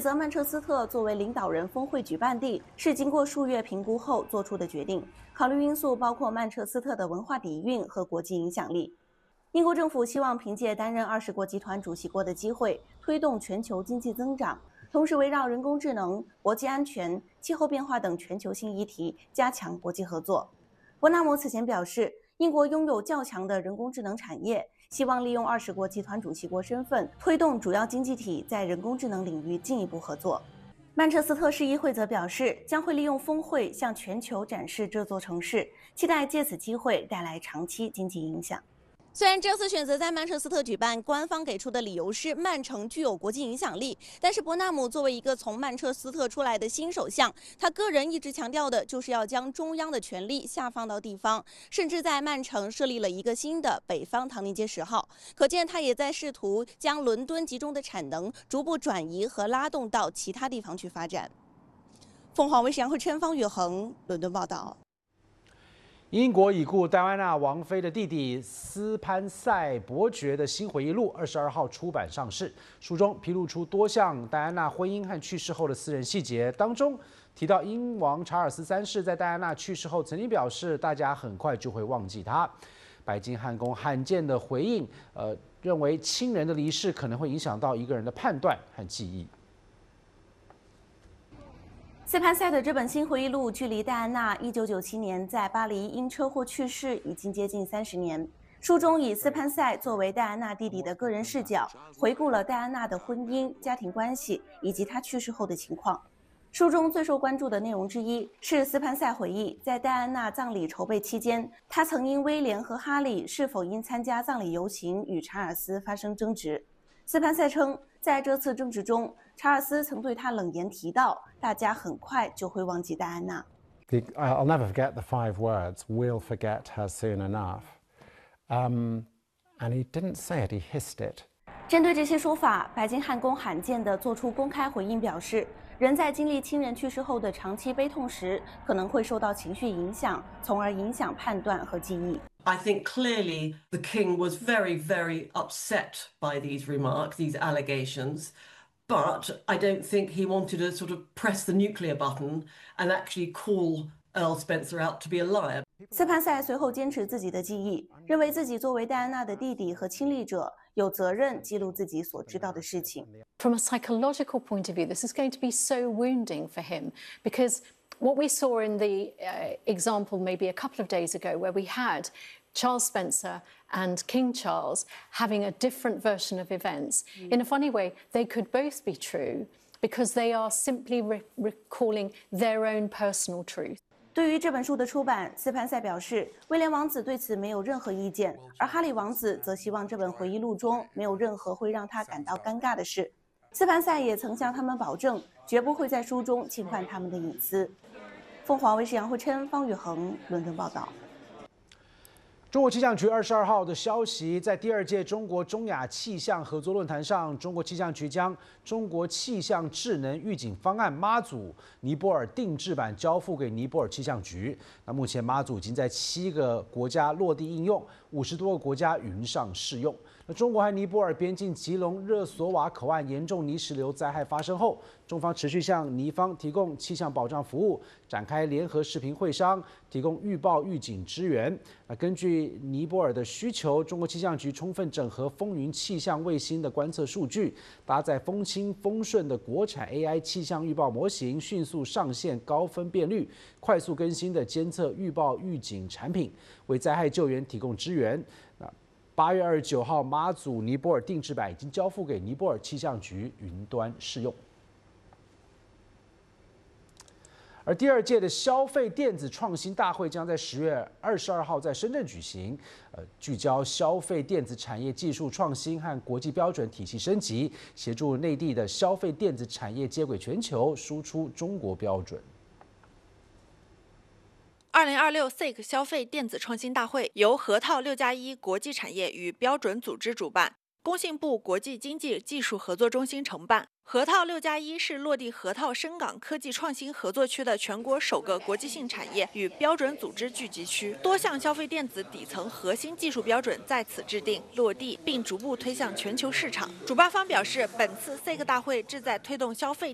择曼彻斯特作为领导人峰会举办地，是经过数月评估后做出的决定。考虑因素包括曼彻斯特的文化底蕴和国际影响力。英国政府希望凭借担任20国集团主席国的机会，推动全球经济增长，同时围绕人工智能、国际安全、气候变化等全球性议题加强国际合作。伯纳姆此前表示，英国拥有较强的人工智能产业，希望利用20国集团主席国身份，推动主要经济体在人工智能领域进一步合作。曼彻斯特市议会则表示，将会利用峰会向全球展示这座城市，期待借此机会带来长期经济影响。虽然这次选择在曼彻斯特举办，官方给出的理由是曼城具有国际影响力，但是伯纳姆作为一个从曼彻斯特出来的新首相，他个人一直强调的就是要将中央的权力下放到地方，甚至在曼城设立了一个新的北方唐宁街10号，可见他也在试图将伦敦集中的产能逐步转移和拉动到其他地方去发展。凤凰卫视杨慧琛、方宇恒伦敦报道。 英国已故戴安娜王妃的弟弟斯潘塞伯爵的新回忆录22号出版上市，书中披露出多项戴安娜婚姻和去世后的私人细节，当中提到英王查尔斯3世在戴安娜去世后曾经表示，大家很快就会忘记她。白金汉宫罕见的回应，认为亲人的离世可能会影响到一个人的判断和记忆。 斯潘塞的这本新回忆录距离戴安娜1997年在巴黎因车祸去世已经接近30年。书中以斯潘塞作为戴安娜弟弟的个人视角，回顾了戴安娜的婚姻、家庭关系以及她去世后的情况。书中最受关注的内容之一是斯潘塞回忆，在戴安娜葬礼筹备期间，他曾因威廉和哈利是否应参加葬礼游行与查尔斯发生争执。斯潘塞称，在这次争执中，查尔斯曾对他冷言提到，大家很快就会忘记戴安娜。 I'll never forget the 5 words, we'll forget her soon enough. And he didn't say it, he hissed it. 针对这些说法，白金汉宫罕见地做出公开回应，表示人在经历亲人去世后的长期悲痛时，可能会受到情绪影响，从而影响判断和记忆。 I think clearly the king was very, very upset by these remarks, these allegations, but I don't think he wanted to sort of press the nuclear button and actually call Earl Spencer out to be a liar. 斯潘塞随后坚持自己的记忆，认为自己作为戴安娜的弟弟和亲历者，有责任记录自己所知道的事情。 From a psychological point of view, this is going to be so wounding for him because what we saw in the example maybe a couple of days ago where we had Charles Spencer and King Charles having a different version of events, in a funny way, they could both be true because they are simply recalling their own personal truth. 对于这本书的出版，斯潘塞表示，威廉王子对此没有任何意见，而哈利王子则希望这本回忆录中没有任何会让他感到尴尬的事。斯潘塞也曾向他们保证，绝不会在书中侵犯他们的隐私。凤凰卫视杨慧琛、方宇恒伦敦报道。 中国气象局22号的消息，在第2届中国中亚气象合作论坛上，中国气象局将中国气象智能预警方案妈祖尼泊尔定制版交付给尼泊尔气象局。那目前妈祖已经在7个国家落地应用，50多个国家云上试用。那中国和尼泊尔边境吉隆热索瓦口岸严重泥石流灾害发生后，中方持续向尼方提供气象保障服务，展开联合视频会商，提供预报预警支援。那根据尼泊尔的需求，中国气象局充分整合风云气象卫星的观测数据，搭载风清风顺的国产 AI 气象预报模型，迅速上线高分辨率、快速更新的监测预报预警产品，为灾害救援提供支援。8月29号，妈祖尼泊尔定制版已经交付给尼泊尔气象局云端试用。而第2届的消费电子创新大会将在10月22号在深圳举行，聚焦消费电子产业技术创新和国际标准体系升级，协助内地的消费电子产业接轨全球，输出中国标准。 2026 SIC 消费电子创新大会由核桃6+1国际产业与标准组织主办，工信部国际经济技术合作中心承办。核桃6+1是落地核桃深港科技创新合作区的全国首个国际性产业与标准组织聚集区，多项消费电子底层核心技术标准在此制定落地，并逐步推向全球市场。主办方表示，本次 SIC 大会旨在推动消费